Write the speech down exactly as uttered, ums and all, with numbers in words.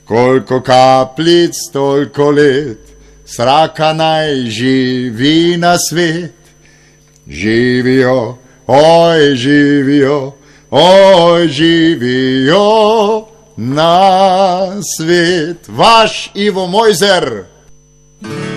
Koliko kapljic, toliko let, sraka naj živi na svet. Živijo, oj, živijo, oj, živijo na svet. Vaš Ivo Mojzer.